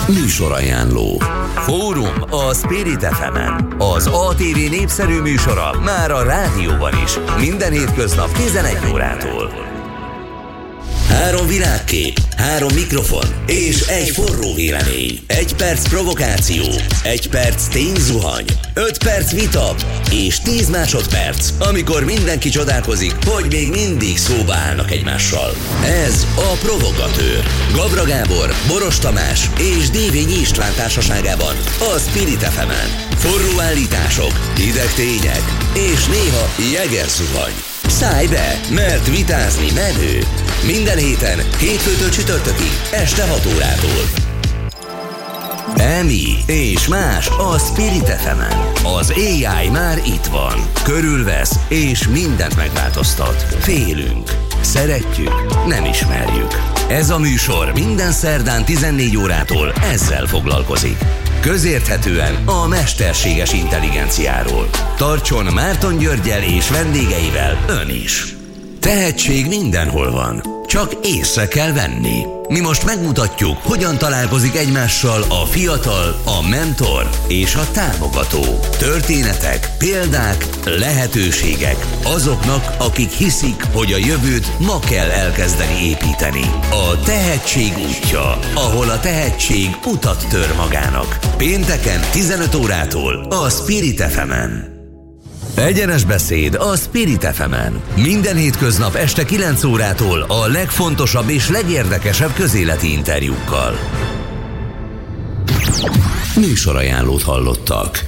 Műsorajánló. Fórum a Spirit FM-en. Az ATV népszerű műsora már a rádióban is. Minden hétköznap 11 órától. 3 világkép, 3 mikrofon és egy forró vélemény. 1 perc provokáció, 1 perc tényzuhany, 5 perc vita és 10 másodperc, amikor mindenki csodálkozik, hogy még mindig szóba állnak egymással. Ez a Provokatőr. Gavra Gábor, Boros Tamás és Dévényi István társaságában a Spirit FM-en. Forró állítások, hideg tények és néha jegerzuhany. Szállj be, mert vitázni menő. Minden héten, hétfőtől csütörtökig, este 6 órától. Emi és más a Spirit FM-en. Az AI már itt van. Körülvesz és mindent megváltoztat. Félünk, szeretjük, nem ismerjük. Ez a műsor minden szerdán 14 órától ezzel foglalkozik. Közérthetően a mesterséges intelligenciáról. Tartson Márton Györggyel és vendégeivel ön is. Tehetség mindenhol van, csak észre kell venni. Mi most megmutatjuk, hogyan találkozik egymással a fiatal, a mentor és a támogató. Történetek, példák, lehetőségek azoknak, akik hiszik, hogy a jövőt ma kell elkezdeni építeni. A tehetség útja, ahol a tehetség utat tör magának. Pénteken 15 órától a Spirit FM-en. Egyenes beszéd a Spirit FM-en. Minden hétköznap este 9 órától a legfontosabb és legérdekesebb közéleti interjúkkal. Műsorajánlót hallottak.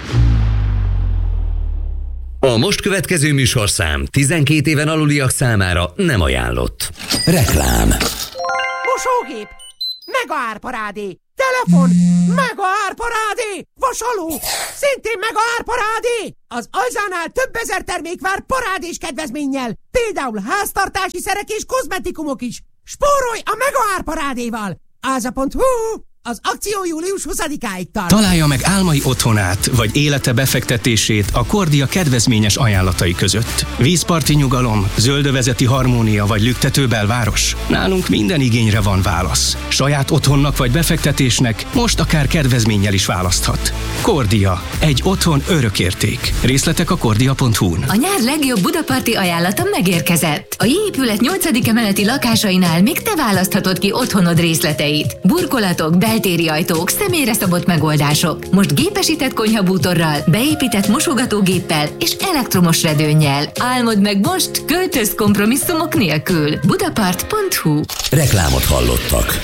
A most következő műsorszám 12 éven aluliak számára nem ajánlott. Reklám. Mosógép, mega árparádé. Telefon, mega árparádé. Vasaló, szintén mega árparádé. Az Alzánál több ezer termék vár parádés kedvezménnyel. Például háztartási szerek és kozmetikumok is. Spórolj a mega árparádéval. Áza.hu. Az akció július 20-áig tart. Találja meg álmai otthonát, vagy élete befektetését a Kordia kedvezményes ajánlatai között. Vízparti nyugalom, zöldövezeti harmónia vagy lüktető belváros? Nálunk minden igényre van válasz. Saját otthonnak vagy befektetésnek most akár kedvezménnyel is választhat. Kordia. Egy otthon örökérték. Részletek a kordia.hu-n. A nyár legjobb budaparti ajánlata megérkezett. A J-épület 8. emeleti lakásainál még te választhatod ki otthonod részleteit. Burkolatok, beltéri ajtók, személyre szabott megoldások. Most gépesített konyhabútorral, beépített mosogatógéppel és elektromos redőnnyel. Álmod meg most, költöz kompromisszumok nélkül. Budapart.hu. Reklámot hallottak.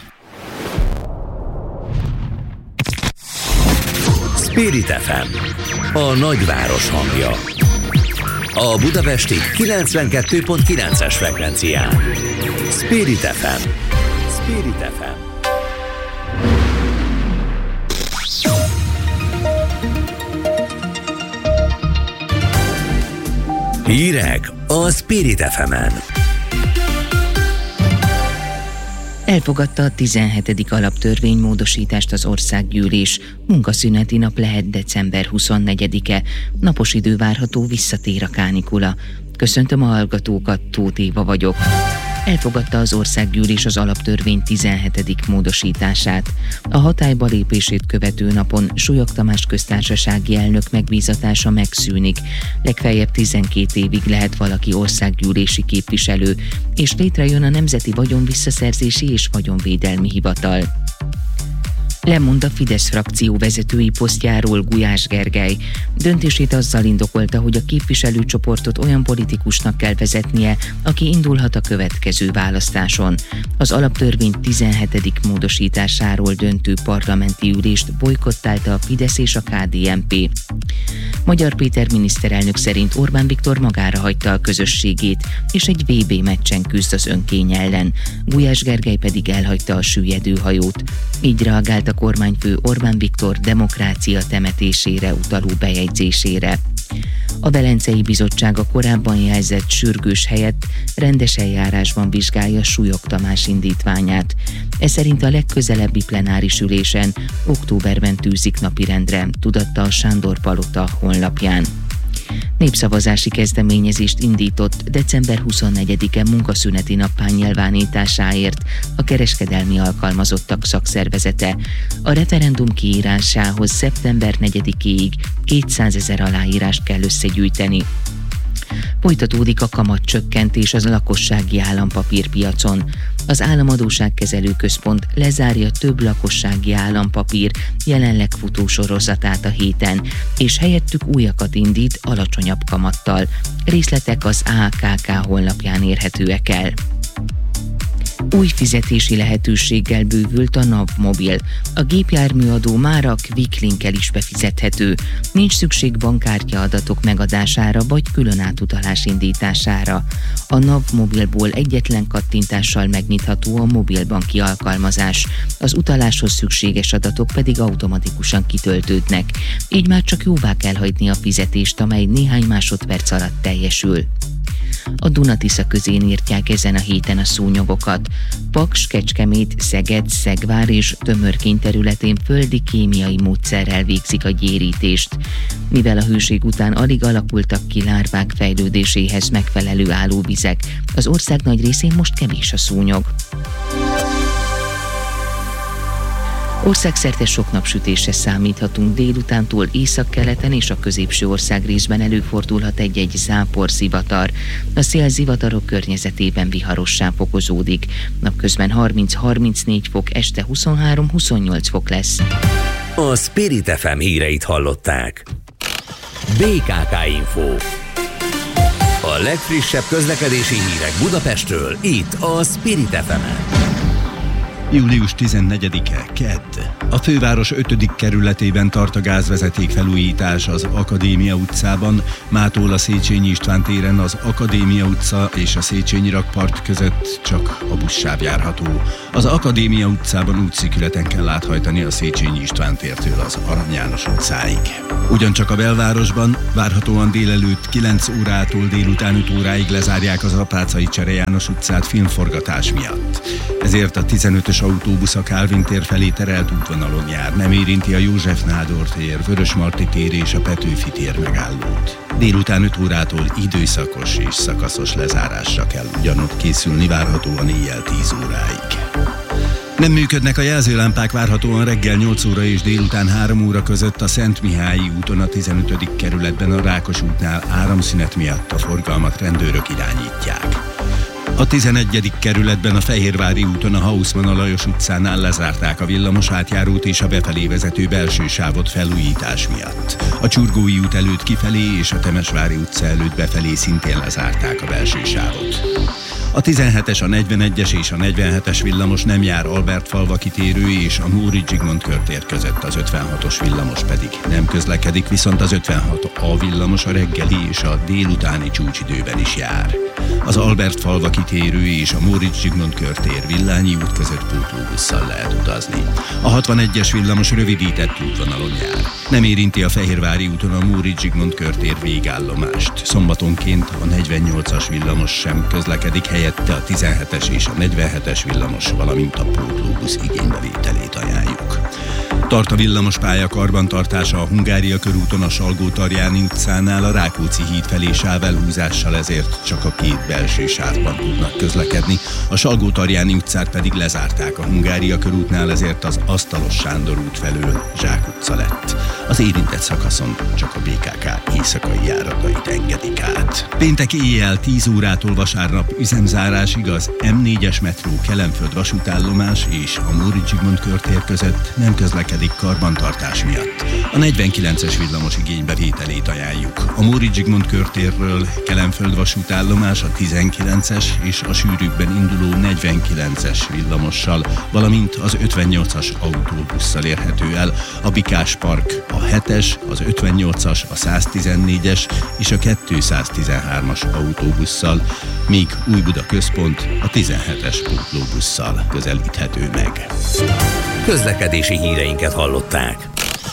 Spirit FM, a nagyváros hangja. A budapesti 92.9-es frekvencián. Spirit FM. Spirit FM. Hírek a Spirit FM-en. Elfogadta a 17. alaptörvénymódosítást az országgyűlés. Munkaszüneti nap lehet december 24-e. Napos idő várható, visszatér a kánikula. Köszöntöm a hallgatókat, Tóth Éva vagyok. Elfogadta az országgyűlés az alaptörvény 17. módosítását. A hatályba lépését követő napon Súlyog Tamás köztársasági elnök megbízatása megszűnik. Legfeljebb 12 évig lehet valaki országgyűlési képviselő, és létrejön a Nemzeti Vagyonvisszaszerzési és Vagyonvédelmi Hivatal. Lemond a Fidesz frakció vezetői posztjáról Gulyás Gergely. Döntését azzal indokolta, hogy a képviselőcsoportot olyan politikusnak kell vezetnie, aki indulhat a következő választáson. Az alaptörvény 17. módosításáról döntő parlamenti ülést bojkottálta a Fidesz és a KDNP. Magyar Péter miniszterelnök szerint Orbán Viktor magára hagyta a közösségét, és egy VB meccsen küzd az önkény ellen. Gulyás Gergely pedig elhagyta a süllyedő hajót. Így reagált a kormányfő Orbán Viktor demokrácia temetésére utaló bejegyzésére. A Velencei Bizottság a korábban jelzett sürgős helyett rendes eljárásban vizsgálja Súlyog Tamás indítványát. Ez szerint a legközelebbi plenáris ülésen októberben tűzik napirendre, tudatta a Sándor Palota honlapján. Népszavazási kezdeményezést indított december 24-e munkaszüneti nappá nyilvánításáért a kereskedelmi alkalmazottak szakszervezete. A referendum kiírásához szeptember 4-éig 200 000 aláírást kell összegyűjteni. Folytatódik a kamatcsökkentés az lakossági állampapírpiacon. Az Államadósságkezelő Központ lezárja több lakossági állampapír jelenleg futó sorozatát a héten, és helyettük újakat indít alacsonyabb kamattal. Részletek az AKK honlapján érhetőek el. Új fizetési lehetőséggel bővült a NAV Mobil. A gépjárműadó már a Quick Link-el is befizethető. Nincs szükség bankkártya adatok megadására vagy külön átutalás indítására. A NAV Mobilból egyetlen kattintással megnyitható a mobilbanki alkalmazás. Az utaláshoz szükséges adatok pedig automatikusan kitöltődnek. Így már csak jóvá kell hagyni a fizetést, amely néhány másodperc alatt teljesül. A Duna-Tisza közén írtják ezen a héten a szúnyogokat. Paks, Kecskemét, Szeged, Szegvár és Tömörkény területén földi kémiai módszerrel végzik a gyérítést. Mivel a hőség után alig alakultak ki lárvák fejlődéséhez megfelelő állóvizek, az ország nagy részén most kevés a szúnyog. Országszerte sok napsütésre számíthatunk, délutántól északkeleten és a középső ország részben előfordulhat egy-egy zápor, zivatar. A szél zivatarok környezetében viharossá fokozódik. Napközben 30-34 fok, este 23-28 fok lesz. A Spirit FM híreit hallották. BKK Info. A legfrissebb közlekedési hírek Budapestről, itt a Spirit FM-en. Július 14-e, kedd. A főváros 5. kerületében tart a gázvezeték felújítás az Akadémia utcában, mától a Széchenyi István téren az Akadémia utca és a Széchenyi rakpart között csak a buszsáv járható. Az Akadémia utcában útszűkületen kell áthajtani a Széchenyi István tértől az Arany János utcáig. Ugyancsak a belvárosban várhatóan délelőtt 9 órától délután 5 óráig lezárják az Apáczai Csere János utcát filmforgatás miatt. Ezért a 15-ös autóbusz a Kálvin tér felé terelt útvonalon jár, nem érinti a József Nádor tér, Vörösmarty tér és a Petőfi tér megállót. Délután 5 órától időszakos és szakaszos lezárásra kell ugyanott készülni, várhatóan éjjel 10 óráig. Nem működnek a jelzőlámpák várhatóan reggel 8 óra és délután 3 óra között a Szentmihályi úton a 15. kerületben a Rákos útnál áramszünet miatt a forgalmat rendőrök irányítják. A 11. kerületben a Fehérvári úton a Hausmann Lajos utcánál lezárták a villamos átjárót és a befelé vezető belső sávot felújítás miatt. A Csurgói út előtt kifelé és a Temesvári utca előtt befelé szintén lezárták a belső sávot. A 17-es, a 41-es és a 47-es villamos nem jár Albertfalva kitérő és a Móricz Zsigmond körtér között, az 56-os villamos pedig nem közlekedik, viszont az 56A villamos a reggeli és a délutáni csúcsidőben is jár. Az Albertfalva kitérő és a Móricz Zsigmond körtér Villányi út között pótlóbusszal lehet utazni. A 61-es villamos rövidített útvonalon jár. Nem érinti a Fehérvári úton a Móricz Zsigmond körtér végállomást. Szombatonként a 48-as villamos sem közlekedik, helyette a 17-es és a 47-es villamos, valamint a pótlóbusz igénybevételét ajánljuk. Tart a villamospálya karbantartása a Hungária körúton a Salgó-Tarjáni utcánál a Rákóczi híd felé sávelhúzással, ezért csak a két belső sávban tudnak közlekedni. A Salgó-Tarjáni utcát pedig lezárták a Hungária körútnál, ezért az Asztalos Sándor út felől Zsák utca lett. Az érintett szakaszon csak a BKK éjszakai járatait engedik át. Péntek éjjel 10 órától vasárnap üzemzárásig az M4-es metró Kelenföld vasútállomás és a Móricz Zsigmond körtér között nem közlekedik karbantartás miatt. A 49-es villamos igénybevételét ajánljuk. A Móricz Zsigmond körtérről Kelenföld vasútállomás a 19-es és a sűrűbben induló 49-es villamossal, valamint az 58-as autóbusszal érhető el. A Bikás Park a 7-es, az 58-as, a 114-es és a 213-as autóbusszal, míg Újbuda központ a 17-es pótlóbusszal közelíthető meg. Közlekedési híreinket hallották.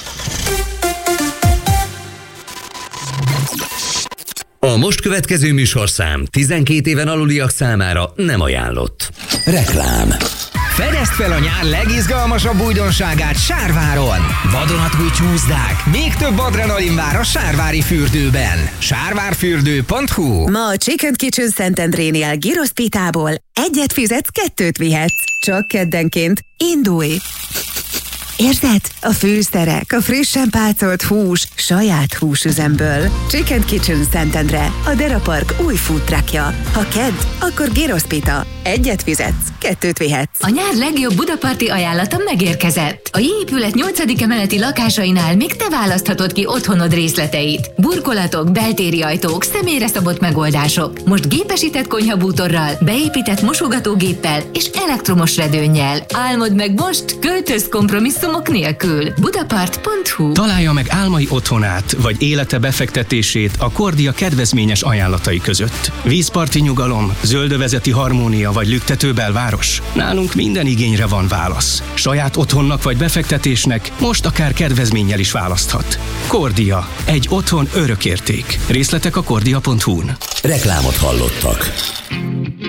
A most következő műsorszám 12 éven aluliak számára nem ajánlott. Reklám. Fedezd fel a nyár legizgalmasabb újdonságát Sárváron. Vadonatúj csúszdák, még több adrenalin vár a sárvári fürdőben. Sárvárfürdő.hu. Ma a Chicken Kitchen Szentendrénél Gyrosz Pitából egyet fizetsz, kettőt vihetsz. Csak keddenként. Indulj! Érzed? A fűszerek, a frissen pácolt hús, saját húsüzemből. Chicken Kitchen Szentendre, a Dera Park új food truckja. Ha kedd, akkor Gyrosz Pita. Egyet fizetsz, kettőt vihetsz. A nyár legjobb budaparti ajánlata megérkezett. A J-épület 8. emeleti lakásainál még te választhatod ki otthonod részleteit. Burkolatok, beltéri ajtók, személyre szabott megoldások. Most gépesített konyhabútorral, beépített mosogatógéppel és elektromos redőnnyel. Álmod meg most, költöz kompromisszumok nélkül. Budapart.hu. Találja meg álmai otthonát vagy élete befektetését a Kordia kedvezményes ajánlatai között. Vízparti nyugalom, zöldövezeti harmónia vagy lüktető belváros? Nálunk minden igényre van válasz. Saját otthonnak vagy befektetésnek most akár kedvezménnyel is választhat. Kordia. Egy otthon örökérték. Részletek a kordia.hu-n. Reklámot hallottak.